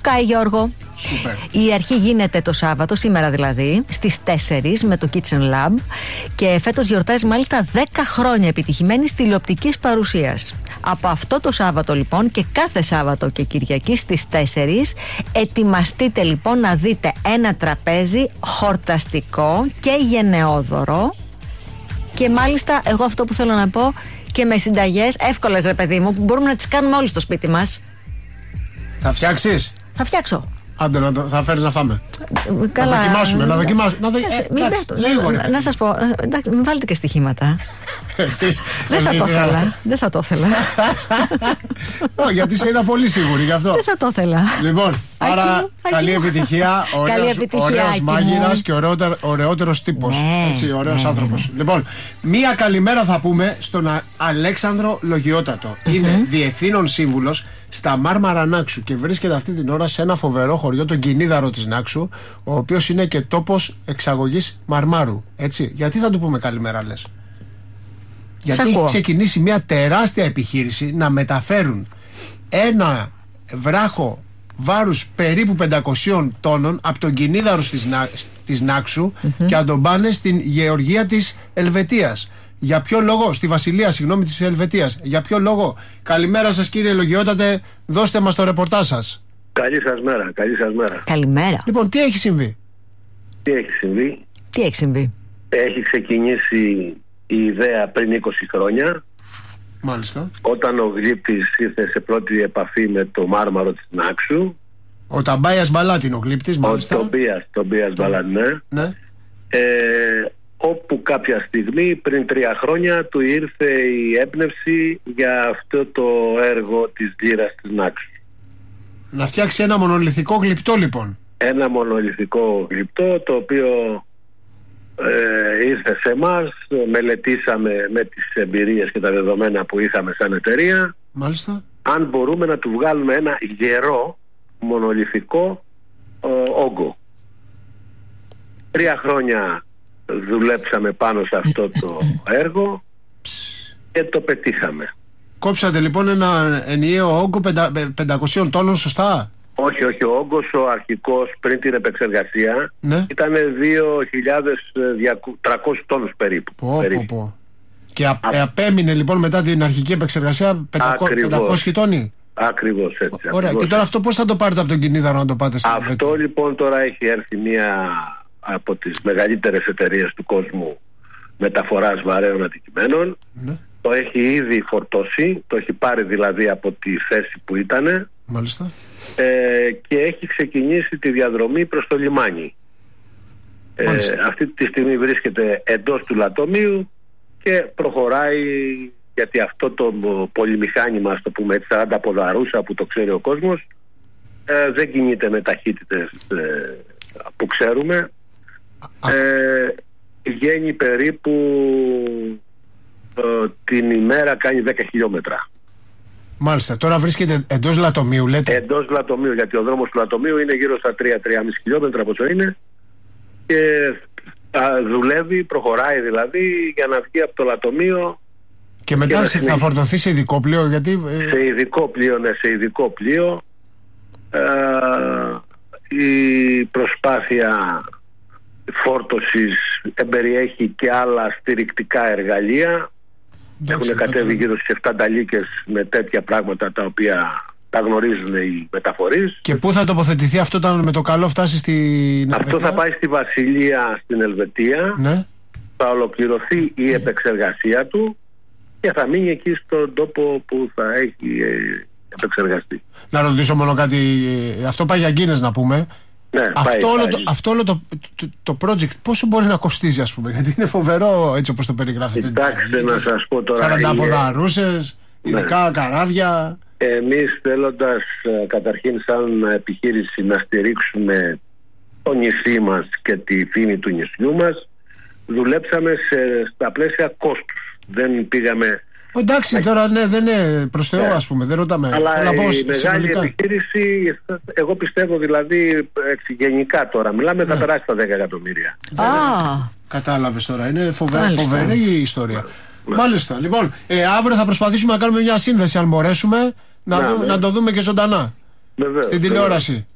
Σκάι, Γιώργο. Σούπερ. Η αρχή γίνεται το Σάββατο, σήμερα δηλαδή, στις 4 με το Kitchen Lab. Και φέτος γιορτάζει μάλιστα 10 χρόνια επιτυχημένης τηλεοπτικής παρουσίας. Από αυτό το Σάββατο λοιπόν και κάθε Σάββατο και Κυριακή στις 4, ετοιμαστείτε λοιπόν να δείτε ένα τραπέζι χορταστικό και γενναιόδωρο. Και μάλιστα, εγώ αυτό που θέλω να πω, και με συνταγές εύκολες, ρε παιδί μου, που μπορούμε να τις κάνουμε όλοι στο σπίτι μας. Θα φτιάξεις? Θα φτιάξω. Άντε, θα φέρεις να φάμε. Καλά. Να δοκιμάσουμε, να δοκιμάσουμε. Λίγο, ρε. Να σας πω, εντάξει, μην βάλετε και στοιχήματα. Δεν θα το ήθελα. Δεν θα το ήθελα. Γιατί σε είδα πολύ σίγουρη γι' αυτό. Δεν θα το ήθελα. Λοιπόν, άρα καλή επιτυχία. Ωραίος μάγειρας και ωραιότερος τύπος. Έτσι, ωραίος άνθρωπος. Λοιπόν, μία καλημέρα θα πούμε στον Αλέξανδρο Λογιότατο. Είναι διευθύνων σύμβουλος στα Μάρμαρα Νάξου και βρίσκεται αυτή την ώρα σε ένα φοβερό χωριό, τον Κινίδαρο της Νάξου, ο οποίος είναι και τόπος εξαγωγής μαρμάρου. Έτσι, γιατί θα του πούμε καλημέρα, λες? Γιατί έχει ξεκινήσει μια τεράστια επιχείρηση να μεταφέρουν ένα βράχο βάρους περίπου 500 τόνων από τον Κινίδαρο της Νάξου και να τον πάνε στην Γεωργία της Ελβετίας. Για ποιο λόγο? Στη Βασιλεία, συγγνώμη, της Ελβετίας. Για ποιο λόγο? Καλημέρα σας, κύριε Λογιότατε, δώστε μας το ρεπορτάζ σας. Καλή σας μέρα, καλή σας μέρα. Καλημέρα. Λοιπόν, τι έχει συμβεί? Τι έχει συμβεί? Έχει ξεκινήσει η ιδέα πριν 20 χρόνια. Μάλιστα. Όταν ο γλύπτης ήρθε σε πρώτη επαφή με το μάρμαρο της Νάξου. Ο Ταμπάιας Μπαλάτη είναι ο γλύπτης, μάλιστα. Ο Τομπίας Μπαλάτη, ναι. Όπου κάποια στιγμή πριν 3 χρόνια του ήρθε η έμπνευση για αυτό το έργο της γύρας της Νάξου. Να φτιάξει ένα μονολιθικό γλυπτό, λοιπόν. Ένα μονολιθικό γλυπτό, το οποίο ήρθε σε εμάς, μελετήσαμε με τις εμπειρίες και τα δεδομένα που είχαμε σαν εταιρεία. Μάλιστα. Αν μπορούμε να του βγάλουμε ένα γερό μονολιθικό όγκο. 3 χρόνια δουλέψαμε πάνω σε αυτό το έργο και το πετύχαμε. Κόψατε λοιπόν ένα ενιαίο όγκο 500 τόνων, σωστά? Όχι, ο όγκος ο αρχικός πριν την επεξεργασία ήταν 2.300 τόνους περίπου. Και απέμεινε λοιπόν μετά την αρχική επεξεργασία 500 τόνοι. Ακριβώς έτσι. Ωραία, και τώρα αυτό πώς θα το πάρετε από τον Κινίδαρο να το πάτε σε αυτό λοιπόν τώρα έχει έρθει μία από τις μεγαλύτερες εταιρείες του κόσμου μεταφοράς βαρέων αντικειμένων. Το έχει ήδη φορτώσει, το έχει πάρει δηλαδή από τη θέση που ήτανε. Μάλιστα. Και έχει ξεκινήσει τη διαδρομή προς το λιμάνι. Αυτή τη στιγμή βρίσκεται εντός του λατομείου και προχωράει, γιατί αυτό το πολυμηχάνημα, ας το πούμε έτσι, 40 ποδαρούσα που το ξέρει ο κόσμος, δεν κινείται με ταχύτητες που ξέρουμε. Βγαίνει περίπου την ημέρα, κάνει 10 χιλιόμετρα. Μάλιστα, τώρα βρίσκεται εντός λατομείου, λέτε? Εντός λατομείου, γιατί ο δρόμος του λατομείου είναι γύρω στα 3-3,5 χιλιόμετρα πόσο είναι, και δουλεύει, προχωράει δηλαδή για να βγει από το λατομείο. Και μετά θα φορτωθεί σε ειδικό πλοίο, γιατί... Σε ειδικό πλοίο, ναι, σε ειδικό πλοίο. Η προσπάθεια φόρτωσης εμπεριέχει και άλλα στηρικτικά εργαλεία. Έχουν κατέβει γύρω στις 7 ταλίκες με τέτοια πράγματα τα οποία τα γνωρίζουν οι μεταφορείς. Και πού θα τοποθετηθεί αυτό όταν με το καλό φτάσει στην... Αυτό θα πάει στη Βασιλεία στην Ελβετία. Ναι. Θα ολοκληρωθεί η επεξεργασία του και θα μείνει εκεί στον τόπο που θα έχει επεξεργαστεί. Να ρωτήσω μόνο κάτι. Αυτό πάει για Γκίνες, να πούμε. Ναι, αυτό όλο το project πόσο μπορεί να κοστίζει, ας πούμε? Γιατί είναι φοβερό έτσι όπως το περιγράφετε. Κοιτάξτε, να σας πω τώρα. 40 ποδαρούσες, ειδικά καράβια. Εμείς θέλοντας καταρχήν σαν επιχείρηση να στηρίξουμε το νησί μας και τη φήμη του νησιού μας, δουλέψαμε στα πλαίσια κόστους. Δεν πήγαμε... Εντάξει, τώρα ναι, δεν είναι προς Θεό, ας πούμε, δεν ρωτάμε. Αλλά η μεγάλη επιχείρηση, εγώ πιστεύω δηλαδή γενικά τώρα, μιλάμε, θα περάσει τα 10 εκατομμύρια. Κατάλαβες τώρα, είναι φοβερή η ιστορία. Μάλιστα, λοιπόν, αύριο θα προσπαθήσουμε να κάνουμε μια σύνδεση, αν μπορέσουμε, να το δούμε και ζωντανά. Στην τηλεόραση.